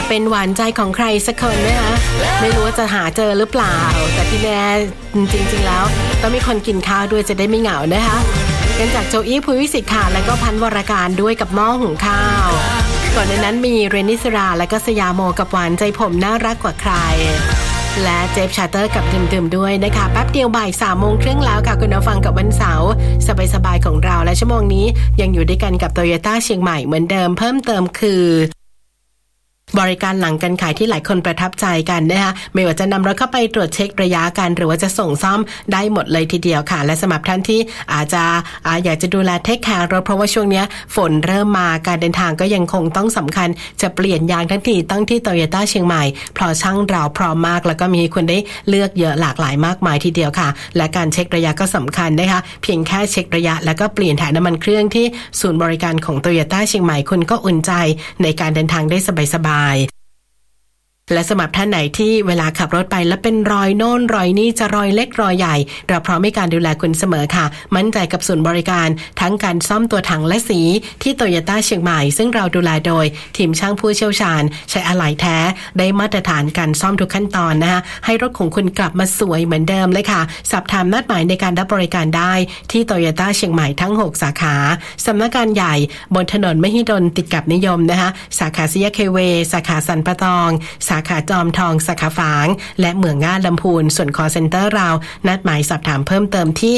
เป็นหวานใจของใครสักคนนะคะไม่รู้ว่าจะหาเจอหรือเปล่าแต่ที่แน่จริงๆแล้วต้องมีคนกินข้าวด้วยจะได้ไม่เหงานะคะกันจากโจอี้ภูวิสิทธิ์ค่ะแล้วก็พันวรการด้วยกับหม้อหุงข้าวก่อนในนั้นมีเรนนิสราและก็สยามโมกับหวานใจผมน่ารักกว่าใครและเจฟชาร์เตอร์กับดื่มๆด้วยนะคะแป๊บเดียวบ่าย 3:30 แล้วค่ะคุณผู้ฟังกับวันเสาร์สบายๆของเราและชั่วโมงนี้ยังอยู่ด้วยกันกับ Toyota เชียงใหม่เหมือนเดิมเพิ่มเติมคือบริการหลังการขายที่หลายคนประทับใจกันนะคะไม่ว่าจะนำรถเข้าไปตรวจเช็คระยะกันหรือว่าจะส่งซ่อมได้หมดเลยทีเดียวค่ะและสำหรับท่านที่อาจจะอยากจะดูแลเทคแคร์รถเพราะว่าช่วงนี้ฝนเริ่มมาการเดินทางก็ยังคงต้องสำคัญจะเปลี่ยนยางทั้งทีต้องที่ Toyota เชียงใหม่เพราะช่างเราพร้อมมากแล้วก็มีคุณได้เลือกเยอะหลากหลายมากมายทีเดียวค่ะและการเช็คระยะก็สำคัญนะคะเพียงแค่เช็คระยะแล้วก็เปลี่ยนถ่ายน้ำมันเครื่องที่ศูนย์บริการของ Toyota เชียงใหม่คุณก็อุ่นใจในการเดินทางได้สบายๆและสำหรับท่านไหนที่เวลาขับรถไปแล้วเป็นรอยโน่นรอยนี่จะรอยเล็กรอยใหญ่เราพร้อมให้การดูแลคุณเสมอค่ะมั่นใจกับศูนย์บริการทั้งการซ่อมตัวถังและสีที่ Toyota เชียงใหม่ซึ่งเราดูแลโดยทีมช่างผู้เชี่ยวชาญใช้อะไหล่แท้ได้มาตรฐานการซ่อมทุกขั้นตอนนะคะให้รถของคุณกลับมาสวยเหมือนเดิมเลยค่ะสอบถามนัดหมายในการรับบริการได้ที่ Toyota เชียงใหม่ทั้ง6สาขาสำนักงานใหญ่บนถนนมหิดลติดกับนิยมนะคะสาขาสี่แยกเคเวสาขาสันปะตองสาขาจอมทองสาขาฝางและเมืองง่าลำพูนส่วน call center เรานัดหมายสอบถามเพิ่มเติมที่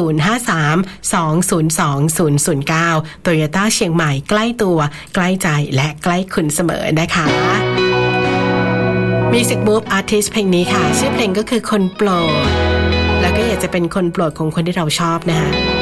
053-202-009 Toyota เชียงใหม่ใกล้ตัวใกล้ใจและใกล้คุณเสมอนะคะ Music Move Artist เพลงนี้ค่ะชื่อเพลงก็คือคนโปรดแล้วก็อยากจะเป็นคนโปรดของคนที่เราชอบนะคะ